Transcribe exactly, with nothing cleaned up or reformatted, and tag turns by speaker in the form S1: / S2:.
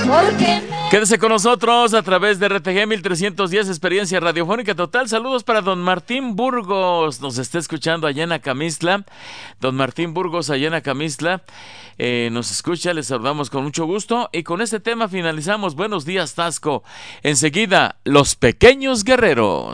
S1: Quédese con nosotros a través de R T G mil trescientos diez, experiencia radiofónica total. Saludos para don Martín Burgos, nos está escuchando allá en Acamistla. Don Martín Burgos allá en Acamistla eh, nos escucha, les saludamos con mucho gusto. Y con este tema finalizamos. Buenos días, Tasco. Enseguida, los pequeños guerreros.